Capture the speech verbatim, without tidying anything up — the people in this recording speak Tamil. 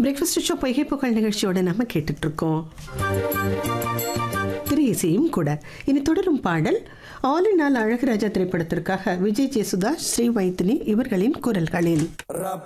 பிரேக்ஃபாஸ்ட் ஷோ பொய்கை புகழ் நிகழ்ச்சியோட நம்ம கேட்டுட்டு இருக்கோம். திரையிசையும் கூட. இனி தொடரும் பாடல் ஆலி நாள் அழகுராஜா திரைப்படத்திற்காக விஜய் ஜெயசுதாஸ், ஸ்ரீ மைத்திலி இவர்களின் குரல்களில்.